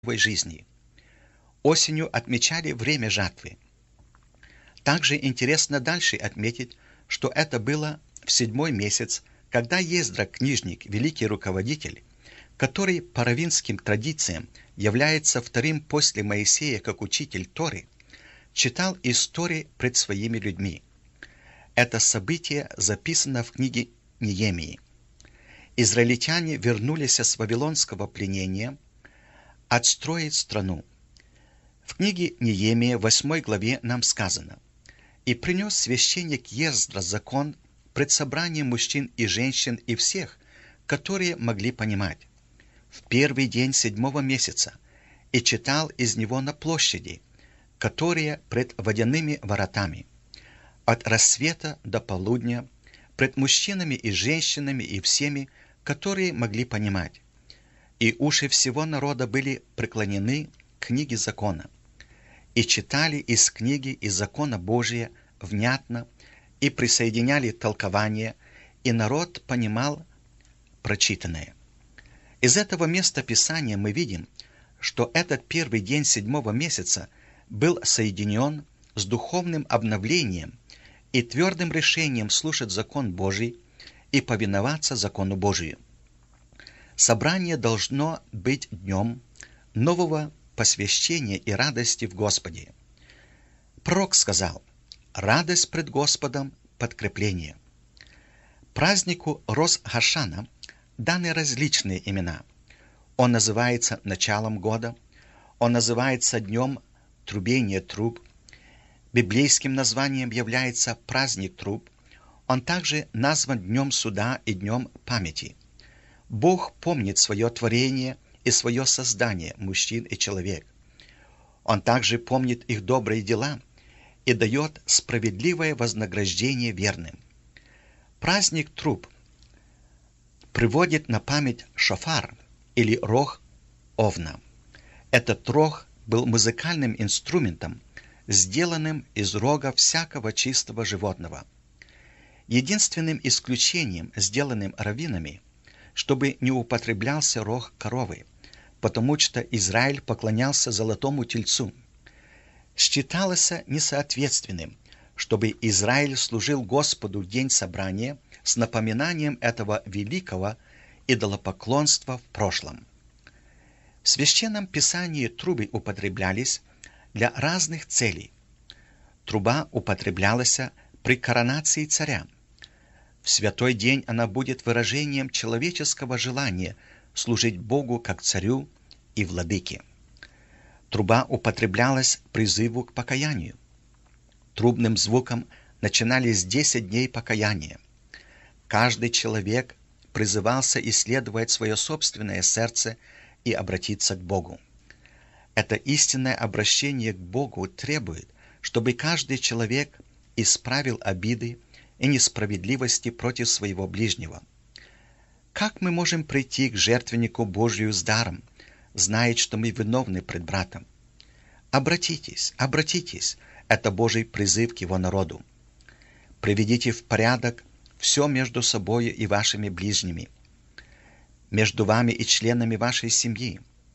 жизни. Осенью отмечали время жатвы. Также интересно дальше отметить, что это было в 7-й месяц, когда Ездра, книжник, великий руководитель, который по раввинским традициям является вторым после Моисея как учитель Торы, читал истории пред своими людьми. Это событие записано в книге Неемии. Израильтяне вернулись с вавилонского пленения отстроить страну. В книге Неемия, 8 главе, нам сказано: «И принес священник Ездра закон пред собранием мужчин и женщин и всех, которые могли понимать, в первый день 7-го месяца, и читал из него на площади, которые пред водяными воротами, от рассвета до полудня, пред мужчинами и женщинами и всеми, которые могли понимать. И уши всего народа были преклонены к книге закона, и читали из книги из закона Божия внятно, и присоединяли толкование, и народ понимал прочитанное». Из этого места Писания мы видим, что этот первый день 7-го месяца был соединен с духовным обновлением и твердым решением слушать закон Божий и повиноваться закону Божию. Собрание должно быть днем нового посвящения и радости в Господе. Пророк сказал: «Радость пред Господом – подкрепление». Празднику Рос-Хашана даны различные имена. Он называется началом года, он называется днем трубения труб, библейским названием является праздник труб, он также назван днем суда и днем памяти. Бог помнит свое творение и свое создание мужчин и человек. Он также помнит их добрые дела и дает справедливое вознаграждение верным. Праздник труб приводит на память шофар или рог овна. Этот рог был музыкальным инструментом, сделанным из рога всякого чистого животного. Единственным исключением, сделанным раввинами, чтобы не употреблялся рог коровы, потому что Израиль поклонялся золотому тельцу. Считалось несоответственным, чтобы Израиль служил Господу в день собрания с напоминанием этого великого идолопоклонства в прошлом. В Священном Писании трубы употреблялись для разных целей. Труба употреблялась при коронации царя. В святой день она будет выражением человеческого желания служить Богу как царю и владыке. Труба употреблялась к призыву к покаянию. Трубным звуком начинались 10 дней покаяния. Каждый человек призывался исследовать свое собственное сердце и обратиться к Богу. Это истинное обращение к Богу требует, чтобы каждый человек исправил обиды и несправедливости против своего ближнего. Как мы можем прийти к жертвеннику Божию с даром, зная, что мы виновны пред братом? Обратитесь, обратитесь, это Божий призыв к его народу. Приведите в порядок все между собой и вашими ближними, между вами и членами вашей семьи.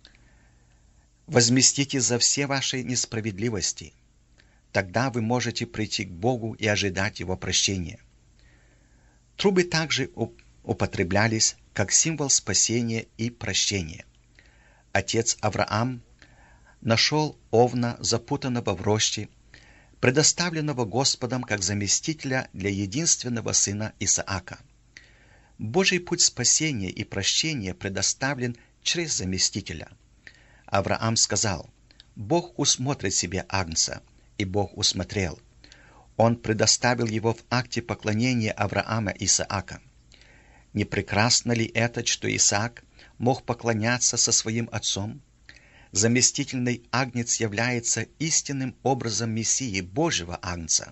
Возместите за все ваши несправедливости. Тогда вы можете прийти к Богу и ожидать Его прощения. Трубы также употреблялись как символ спасения и прощения. Отец Авраам нашел овна, запутанного в роще, предоставленного Господом как заместителя для единственного сына Исаака. Божий путь спасения и прощения предоставлен через заместителя. Авраам сказал: «Бог усмотрит себе агнца», и Бог усмотрел. Он предоставил его в акте поклонения Авраама Исаака. Не прекрасно ли это, что Исаак мог поклоняться со своим отцом? Заместительный агнец является истинным образом Мессии, Божьего агнца.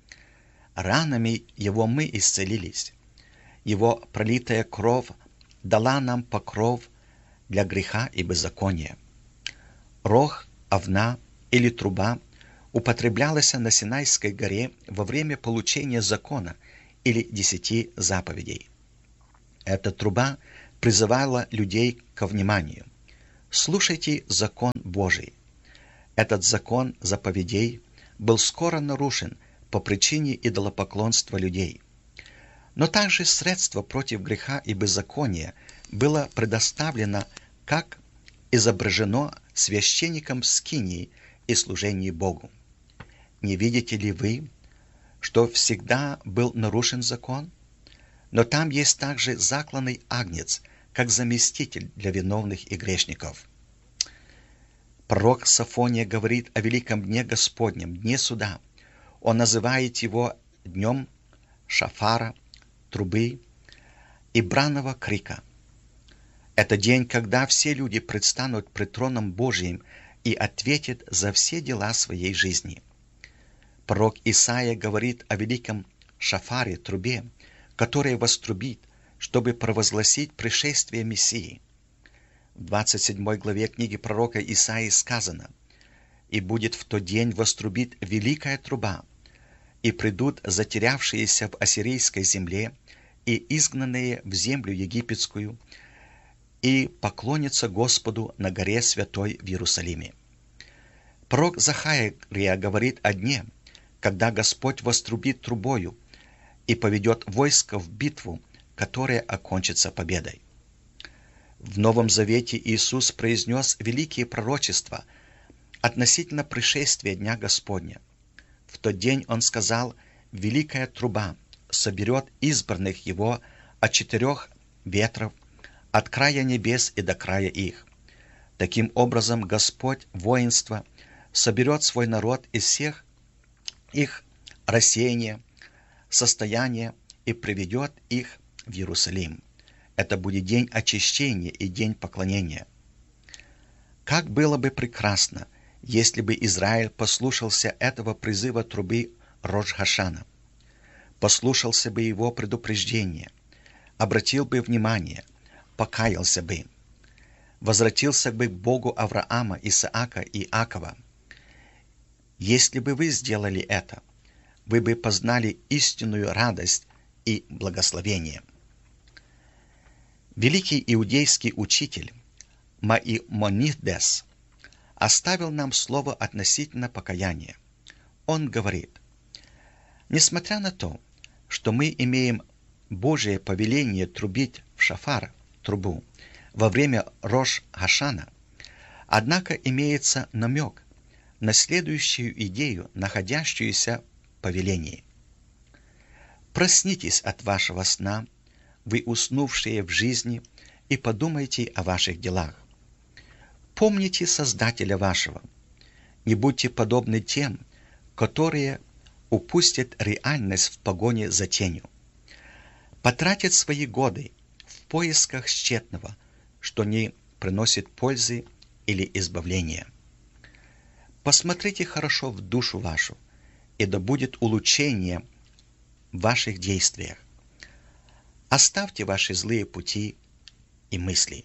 Ранами его мы исцелились. Его пролитая кровь дала нам покров для греха и беззакония. Рог овна или труба употреблялась на Синайской горе во время получения закона или 10 заповедей. Эта труба призывала людей ко вниманию. Слушайте закон Божий. Этот закон заповедей был скоро нарушен по причине идолопоклонства людей. Но также средство против греха и беззакония было предоставлено, как изображено священником в скинии и служении Богу. Не видите ли вы, что всегда был нарушен закон? Но там есть также закланный агнец, как заместитель для виновных и грешников. Пророк Софония говорит о великом дне Господнем, дне суда. Он называет его днем шафара, трубы и бранного крика. Это день, когда все люди предстанут пред троном Божиим и ответят за все дела своей жизни. Пророк Исаия говорит о великом шафаре, трубе, которая вострубит, чтобы провозгласить пришествие Мессии. В 27 главе книги пророка Исаии сказано: «И будет в тот день вострубит великая труба, и придут затерявшиеся в ассирийской земле и изгнанные в землю египетскую, и поклонятся Господу на горе святой в Иерусалиме». Пророк Захария говорит о дне, когда Господь вострубит трубою и поведет войско в битву, которая окончится победой. В Новом Завете Иисус произнес великие пророчества относительно пришествия Дня Господня. В тот день Он сказал: «Великая труба соберет избранных Его от 4 ветров, от края небес и до края их». Таким образом, Господь воинства соберет свой народ из всех их рассеяния, состояния и приведет их в Иерусалим. Это будет день очищения и день поклонения. Как было бы прекрасно, если бы Израиль послушался этого призыва трубы Рош-Гашана, послушался бы его предупреждения, обратил бы внимание, покаялся бы, возвратился бы к Богу Авраама, Исаака и Иакова. Если бы вы сделали это, вы бы познали истинную радость и благословение. Великий иудейский учитель Маимонидес оставил нам слово относительно покаяния. Он говорит: «Несмотря на то, что мы имеем Божие повеление трубить в шафар, трубу, во время Рош-Гашана, однако имеется намек на следующую идею, находящуюся в повелении. Проснитесь от вашего сна, вы уснувшие в жизни, и подумайте о ваших делах. Помните Создателя вашего. Не будьте подобны тем, которые упустят реальность в погоне за тенью. Потратят свои годы в поисках тщетного, что не приносит пользы или избавления. Посмотрите хорошо в душу вашу, и да будет улучшение в ваших действиях. Оставьте ваши злые пути и мысли».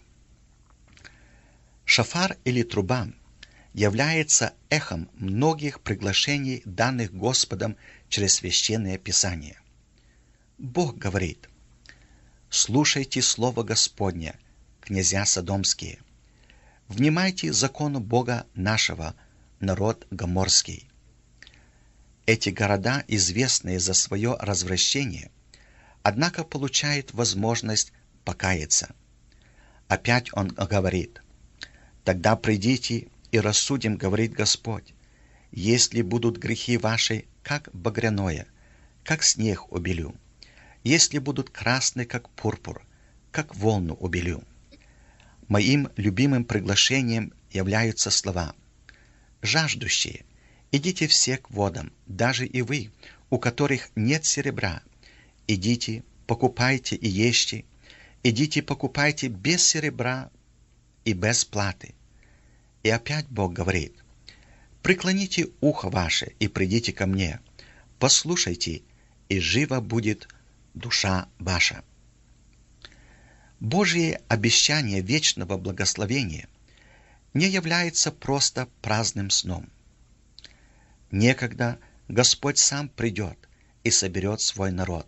Шафар или труба является эхом многих приглашений, данных Господом через Священное Писание. Бог говорит: «Слушайте слово Господня, князья содомские. Внимайте закону Бога нашего, народ гоморский». Эти города, известные за свое развращение, однако получают возможность покаяться. Опять он говорит: «Тогда придите и рассудим, говорит Господь, если будут грехи ваши, как багряное, как снег убелю, если будут красны, как пурпур, как волну убелю». Моим любимым приглашением являются слова: «Жаждущие, идите все к водам, даже и вы, у которых нет серебра. Идите, покупайте и ешьте, идите, покупайте без серебра и без платы». И опять Бог говорит: «Преклоните ухо ваше и придите ко мне, послушайте, и жива будет душа ваша». Божье обещание вечного благословения не является просто праздным сном. Некогда Господь сам придет и соберет свой народ.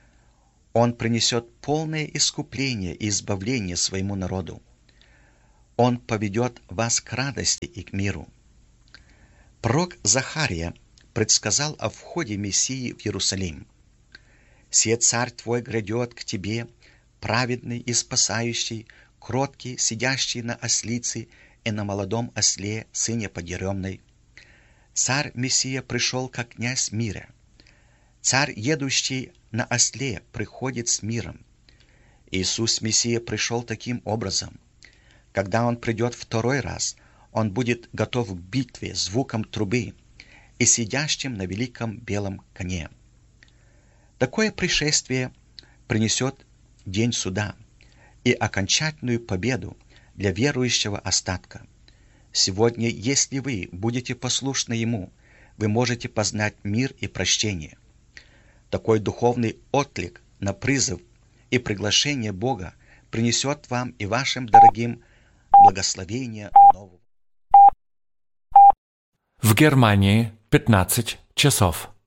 Он принесет полное искупление и избавление своему народу. Он поведет вас к радости и к миру. Пророк Захария предсказал о входе Мессии в Иерусалим. «Се царь твой грядет к тебе, праведный и спасающий, кроткий, сидящий на ослице и на молодом осле, сыне подъеремной. Царь Мессия пришел, как князь мира. Царь, едущий на осле, приходит с миром». Иисус Мессия пришел таким образом. Когда Он придет второй раз, Он будет готов к битве звуком трубы и сидящим на великом белом коне. Такое пришествие принесет день суда и окончательную победу для верующего остатка. Сегодня, если вы будете послушны Ему, вы можете познать мир и прощение. Такой духовный отклик на призыв и приглашение Бога принесет вам и вашим дорогим благословение нового. В Германии 15 часов.